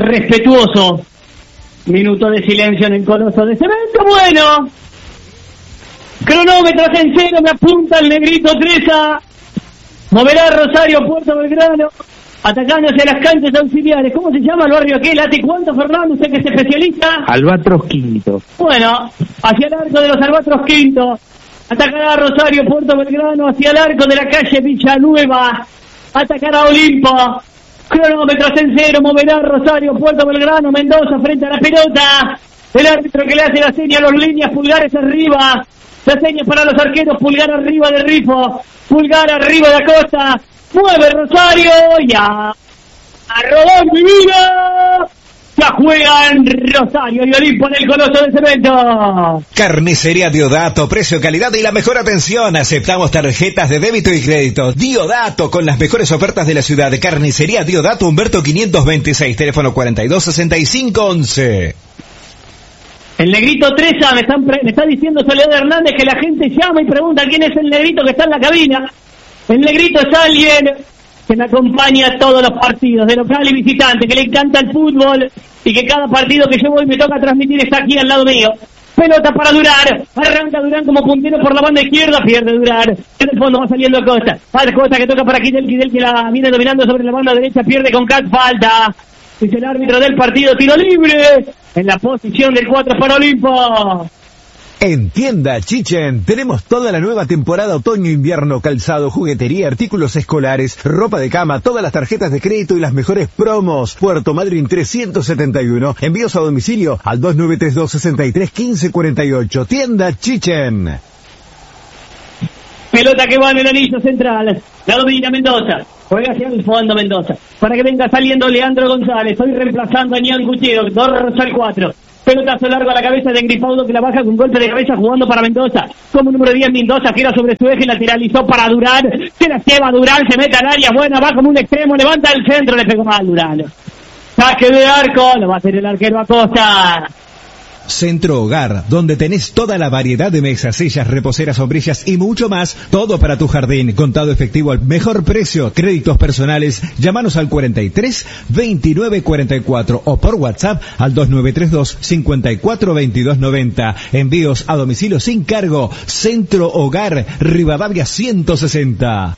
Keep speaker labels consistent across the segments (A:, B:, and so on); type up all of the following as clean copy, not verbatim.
A: respetuoso minuto de silencio en el Coloso de Cemento. Bueno, cronómetro en cero, me apunta el negrito Treza. Moverá Rosario, Puerto Belgrano, atacándose a las canchas auxiliares. ¿Cómo se llama el barrio aquel? ¿Ate cuánto, Fernando? ¿Usted que es especialista?
B: Albatros Quinto.
A: Bueno, hacia el arco de los Albatros Quinto. Atacará Rosario, Puerto Belgrano, hacia el arco de la calle Villanueva. Atacará Olimpo. Cronómetros en cero, moverá Rosario, Puerto Belgrano, Mendoza frente a la pelota. El árbitro que le hace la seña a los líneas, pulgares arriba. La seña para los arqueros, pulgar arriba de Rifo, pulgar arriba de Acosta. Mueve Rosario, ya. A rodar mi vida. Ya juegan Rosario y Olimpo en el Coloso de Cemento.
C: Carnicería Diodato, precio, calidad y la mejor atención. Aceptamos tarjetas de débito y crédito. Diodato, con las mejores ofertas de la ciudad. Carnicería Diodato, Humberto 526, teléfono 426511.
A: El negrito Treza, me está diciendo Soledad Hernández que la gente llama y pregunta quién es el negrito que está en la cabina. El negrito es alguien que me acompaña a todos los partidos, de local y visitante, que le encanta el fútbol y que cada partido que yo voy me toca transmitir está aquí al lado mío. Pelota para Durán, arranca Durán como puntero por la banda izquierda, pierde Durán, en el fondo va saliendo Acosta, Acosta que toca para Kidel que la viene dominando sobre la banda derecha, pierde con Cat, falta, es el árbitro del partido, tiro libre, en la posición del 4 para Olimpo.
D: En Tienda Chichen tenemos toda la nueva temporada otoño-invierno, calzado, juguetería, artículos escolares, ropa de cama, todas las tarjetas de crédito y las mejores promos. Puerto Madryn 371, envíos a domicilio al 2932-631548. Tienda Chichen.
A: Pelota que va en el anillo central, la domina Mendoza, juega hacia el fondo Mendoza, para que venga saliendo Leandro González, hoy reemplazando a Nian Gutiérrez, 2 al 4. Pelotazo largo a la cabeza de Gripaudo que la baja con golpe de cabeza jugando para Mendoza. Como número 10 Mendoza gira sobre su eje, lateralizó para Durán. Se la lleva Durán, se mete al área, buena, va como un extremo, levanta el centro, le pegó mal Durán. Saque de arco, lo va a hacer el arquero Acosta.
C: Centro Hogar, donde tenés toda la variedad de mesas, sillas, reposeras, sombrillas y mucho más, todo para tu jardín, contado efectivo al mejor precio, créditos personales, llámanos al 43 29 44 o por WhatsApp al 2932 54 22 90, envíos a domicilio sin cargo. Centro Hogar, Rivadavia 160.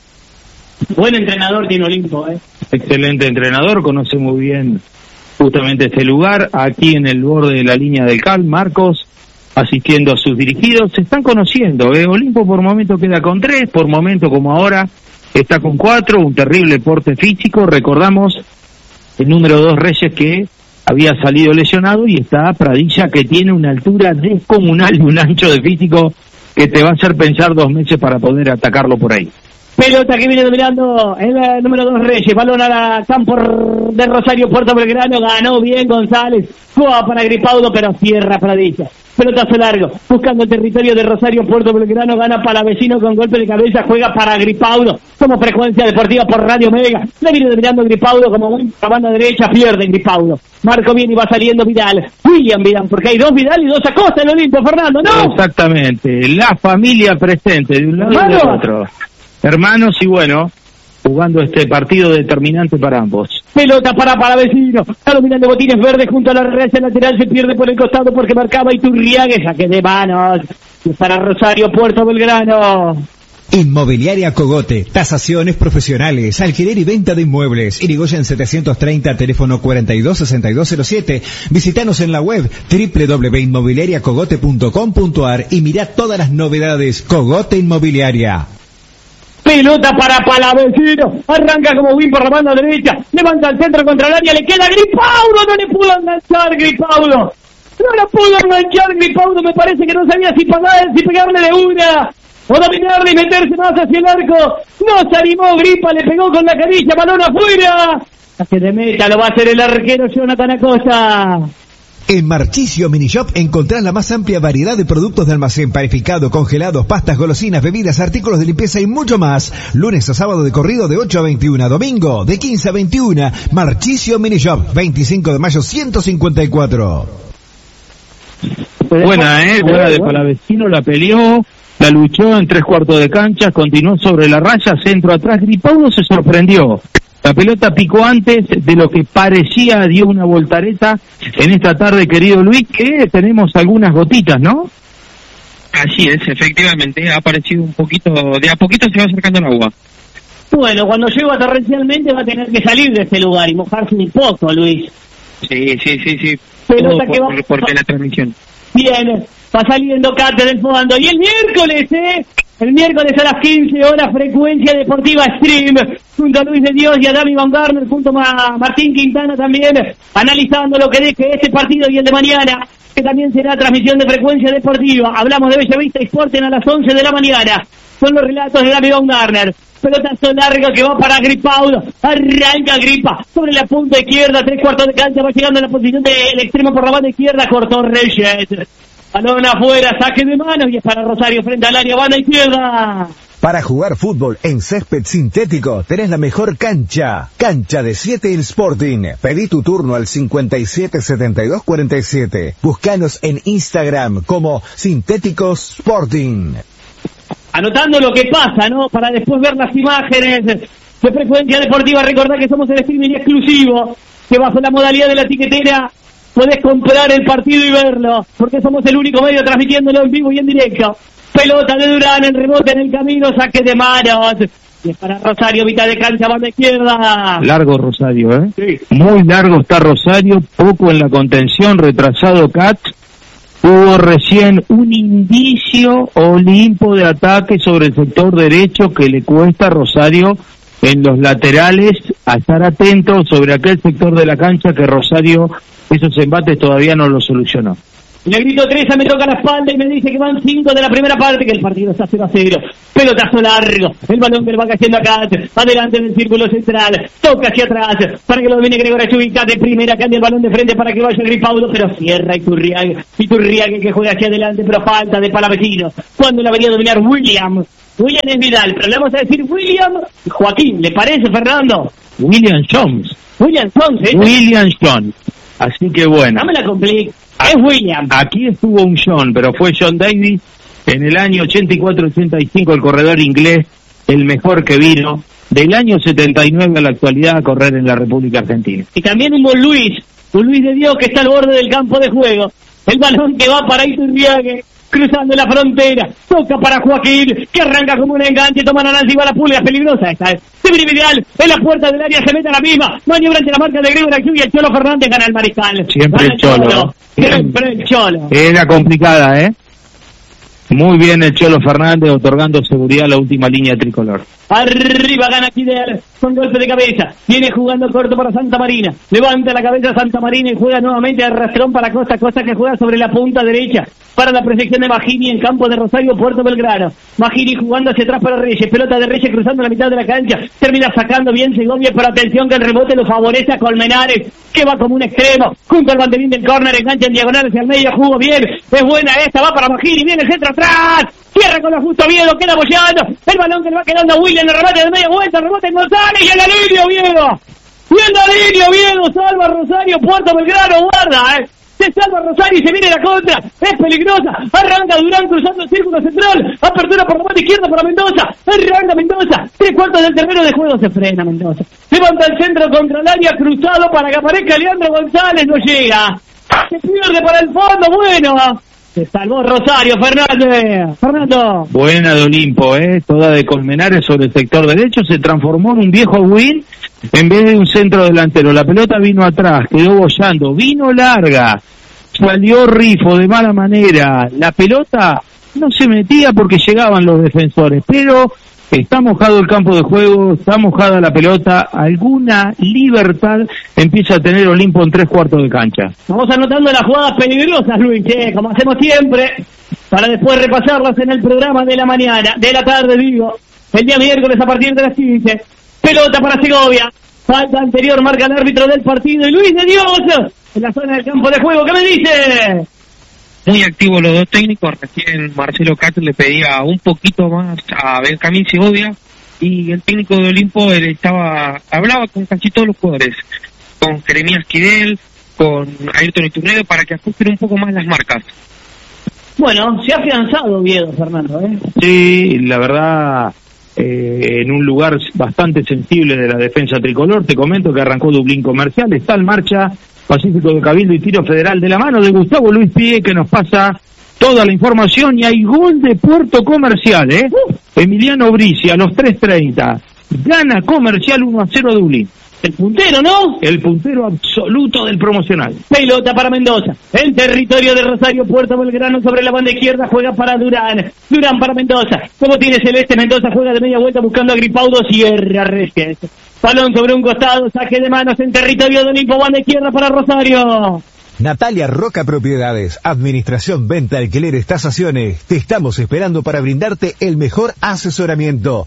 A: Buen entrenador tiene Olimpo,
B: Excelente entrenador, conoce muy bien justamente este lugar, aquí en el borde de la línea del CAL, Marcos, asistiendo a sus dirigidos, se están conociendo, Olimpo por momento queda con 3, por momento como ahora está con 4, un terrible porte físico, recordamos el número 2 Reyes que había salido lesionado y está Pradilla que tiene una altura descomunal y un ancho de físico que te va a hacer pensar 2 meses para poder atacarlo por ahí.
A: Pelota que viene dominando el número 2 Reyes, balón a la campo de Rosario, Puerto Belgrano, ganó bien González, juega para Gripaudo pero cierra Pradilla. Pelotazo largo, buscando el territorio de Rosario, Puerto Belgrano, gana para Vecino con golpe de cabeza, juega para Gripaudo, como Frecuencia Deportiva por Radio Mega, le viene dominando Gripaudo como a banda derecha, pierde Gripaudo. Marco viene y va saliendo Vidal, William Vidal, porque hay 2 Vidal y 2 Acosta en Olimpo, Fernando, ¿no?
B: Exactamente, la familia presente de un lado y del otro. Hermanos y bueno, jugando este partido determinante para ambos.
A: Pelota para Vecino, está dominando Botines Verdes junto a la raya lateral, se pierde por el costado porque marcaba Iturriaga, saque de manos, y para Rosario, Puerto Belgrano.
C: Inmobiliaria Cogote, tasaciones profesionales, alquiler y venta de inmuebles. Irigoyen 730, teléfono 426207. Visítanos en la web www.inmobiliariacogote.com.ar y mirá todas las novedades. Cogote Inmobiliaria.
A: Pelota para Palavecino, arranca como Win por la banda derecha, levanta el centro contra el área, le queda Gripaudo, no le pudo enganchar Gripaudo, no le pudo enganchar Gripaudo, me parece que no sabía si pegarle de una, o dominarle y meterse más hacia el arco, no se animó Gripa, le pegó con la carilla, balón afuera, a que de meta lo va a hacer el arquero Jonathan Acosta.
C: En Marchisio Minishop encontrás la más amplia variedad de productos de almacén, panificado, congelados, pastas, golosinas, bebidas, artículos de limpieza y mucho más. Lunes a sábado de corrido de 8 a 21, domingo de 15 a 21. Marchisio Minishop, 25 de mayo 154.
B: Buena de Palavecino, la peleó, la luchó en 3/4 de cancha, continuó sobre la raya, centro atrás, Gripaudo se sorprendió. La pelota picó antes de lo que parecía, dio una voltareta en esta tarde, querido Luis, que tenemos algunas gotitas, ¿no?
E: Así es, efectivamente, ha aparecido un poquito, de a poquito se va acercando el agua.
A: Bueno, cuando llueva torrencialmente va a tener que salir de ese lugar y mojarse un poco, Luis.
E: Sí.
A: Pelota
E: Todo
A: que va
E: por la transmisión.
A: Bien, va saliendo Cate del fondo. Y el miércoles a las 15 horas, Frecuencia Deportiva Stream, junto a Luis de Dios y a Dami Van Garner, junto a Martín Quintana también, analizando lo que deje este partido y el de mañana, que también será transmisión de Frecuencia Deportiva. Hablamos de Bellavista y Sporting a las 11 de la mañana. Son los relatos de Dami Van Garner. Pelotazo largo que va para Gripaudo. Arranca Gripa sobre la punta izquierda, 3/4 de cancha, va llegando en la posición del extremo por la banda izquierda, cortó Reyes. Balón afuera, saque de manos y es para Rosario frente al área, banda izquierda.
D: Para jugar fútbol en césped sintético tenés la mejor cancha. Cancha de 7 El Sporting. Pedí tu turno al 577247. Búscanos en Instagram como Sintéticos Sporting.
A: Anotando lo que pasa, ¿no? Para después ver las imágenes de Frecuencia Deportiva. Recordá que somos el streaming exclusivo, que bajo la modalidad de la tiquetera podés comprar el partido y verlo, porque somos el único medio transmitiéndolo en vivo y en directo. Pelota de Durán, en rebote en el camino, saque de manos. Y es para Rosario, mitad de cancha, banda izquierda.
B: Largo Rosario, ¿eh?
A: Sí.
B: Muy largo está Rosario, poco en la contención, retrasado Katz. Hubo recién un indicio Olimpo de ataque sobre el sector derecho que le cuesta a Rosario en los laterales a estar atento sobre aquel sector de la cancha que Rosario esos embates todavía no lo solucionó.
A: Le grito 13, me toca la espalda y me dice que van 5 de la primera parte, que el partido está 0-0. Pelotazo largo, el balón que le va cayendo acá, adelante en el círculo central, toca hacia atrás, para que lo domine Gregorio Chubica de primera, cambia el balón de frente para que vaya Gripaudo, pero cierra Iturriaga que juega hacia adelante, pero falta de Palavecino. Cuando la venía a dominar William es Vidal, pero le vamos a decir William Joaquín, ¿le parece, Fernando?
B: William Jones.
A: William
B: Jones. Así que bueno.
A: No me la complique. Es William.
B: Aquí estuvo un John, pero fue John Davis en el año 84-85, el corredor inglés, el mejor que vino, del año 79 a la actualidad a correr en la República Argentina.
A: Y también un Luis de Dios que está al borde del campo de juego. El balón que va para Iturriaga, cruzando la frontera, toca para Joaquín, que arranca como un enganche, toma a Nancy, va la pulga, es peligrosa esta vez. Vidal, en la puerta del área se mete a la misma, maniobra entre la marca de Gregorio y el Cholo Fernández, gana el Mariscal.
B: Siempre el Cholo.
A: Siempre el Cholo.
B: Era complicada, ¿eh? Muy bien el Cholo Fernández, otorgando seguridad a la última línea tricolor.
A: Arriba gana Kidel con golpe de cabeza. Viene jugando corto para Santa Marina. Levanta la cabeza Santa Marina y juega nuevamente arrastrón para Costa que juega sobre la punta derecha para la proyección de Magini en campo de Rosario, Puerto Belgrano. Magini jugando hacia atrás para Reyes. Pelota de Reyes cruzando la mitad de la cancha. Termina sacando bien Segovia, pero atención que el rebote lo favorece a Colmenares, que va como un extremo. Junto al banderín del córner, engancha en diagonal hacia el medio. Jugó bien. Es buena esta, va para Magini. Viene el centro atrás. Cierra con la justo Oviedo, queda bollando. El balón que le va quedando a William, el remate de media vuelta, rebote en González y el alivio Oviedo. Y el alivio Oviedo, salva Rosario, Puerto Belgrano, guarda, Se salva Rosario y se viene la contra. Es peligrosa. Arranca Durán cruzando el círculo central. Apertura por la banda izquierda para Mendoza. Arranca Mendoza. 3/4 del terreno de juego. Se frena Mendoza. Levanta el centro contra el área, cruzado para que aparezca Leandro González. No llega. Se pierde para el fondo. Bueno. Se salvó Rosario, Fernando.
B: Buena de Olimpo, toda de Colmenares sobre el sector derecho, se transformó en un viejo win en vez de un centro delantero. La pelota vino atrás, quedó bollando, vino larga, salió Rifo de mala manera. La pelota no se metía porque llegaban los defensores, pero está mojado el campo de juego, está mojada la pelota, alguna libertad empieza a tener Olimpo en 3/4 de cancha.
A: Vamos anotando las jugadas peligrosas, Luis, como hacemos siempre, para después repasarlas en el programa de la mañana, de la tarde digo, el día miércoles a partir de las 15. Pelota para Segovia, falta anterior, marca el árbitro del partido, y Luis de Dios, en la zona del campo de juego, ¿qué me dice?
E: Muy activos los dos técnicos. Recién Marcelo Katz le pedía un poquito más a Benjamín Segovia y el técnico de Olimpo hablaba con casi todos los jugadores, con Jeremías Kidel, con Ayrton Iturralde, para que ajusten un poco más las marcas.
A: Bueno, se ha afianzado Oviedo, Fernando,
B: Sí, la verdad en un lugar bastante sensible de la defensa tricolor. Te comento que arrancó Dublín Comercial, está en marcha Pacífico de Cabildo y Tiro Federal de la mano de Gustavo Luis Pie, que nos pasa toda la información, y hay gol de Puerto Comercial, Emiliano Brici a los 3:30, gana Comercial 1-0 Dublín.
A: El puntero, ¿no?
B: El puntero absoluto del promocional.
A: Pelota para Mendoza. En territorio de Rosario, Puerto Belgrano sobre la banda izquierda juega para Durán. Durán para Mendoza. Como tiene Celeste, Mendoza juega de media vuelta buscando a Gripaudo. Cierra Reyes. Balón sobre un costado, saque de manos en territorio de Olimpo, banda izquierda para Rosario.
D: Natalia Roca Propiedades, administración, venta, alquileres, tasaciones. Te estamos esperando para brindarte el mejor asesoramiento.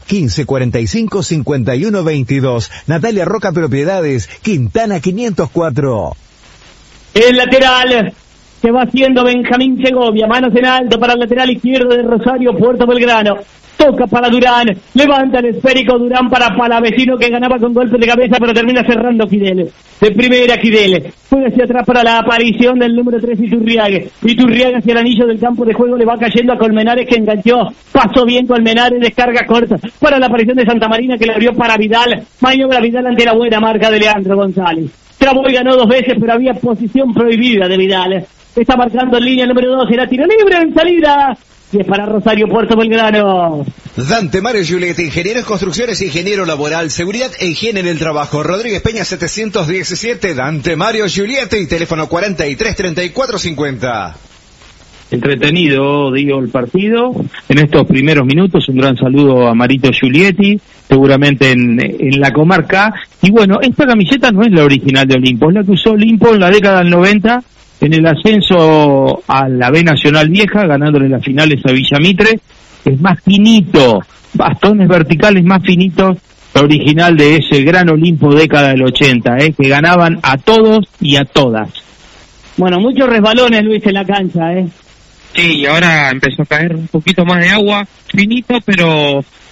D: 1545-5122. Natalia Roca Propiedades, Quintana 504.
A: El lateral se va haciendo Benjamín Segovia, manos en alto para el lateral izquierdo de Rosario, Puerto Belgrano. Toca para Durán, levanta el esférico Durán para Palavecino, que ganaba con golpe de cabeza, pero termina cerrando Quidel. De primera Quidel, juega hacia atrás para la aparición del número 3 Iturriague. Iturriague hacia el anillo del campo de juego, le va cayendo a Colmenares, que enganchó, pasó bien Colmenares, descarga corta para la aparición de Santa Marina, que le abrió para Vidal, maniobra Vidal ante la buena marca de Leandro González. Trabó y ganó 2 veces, pero había posición prohibida de Vidal. Está marcando en línea el número 2, era tiro libre en salida. Y es para Rosario, Puerto Belgrano.
F: Dante Mario Giulietta, ingeniero en construcciones, ingeniero laboral, seguridad e higiene en el trabajo. Rodríguez Peña 717, Dante Mario Giulietta, y teléfono 43-34-50.
B: Entretenido, digo, el partido. En estos primeros minutos, un gran saludo a Marito Giulietti, seguramente en la comarca. Y bueno, esta camiseta no es la original de Olimpo, es la que usó Olimpo en la década del 90, en el ascenso a la B Nacional Vieja, ganándole las finales a Villamitre. Es más finito, bastones verticales más finitos, la original de ese gran Olimpo década del 80, que ganaban a todos y a todas.
A: Bueno, muchos resbalones, Luis, en la cancha,
E: Sí, y ahora empezó a caer un poquito más de agua, finito, pero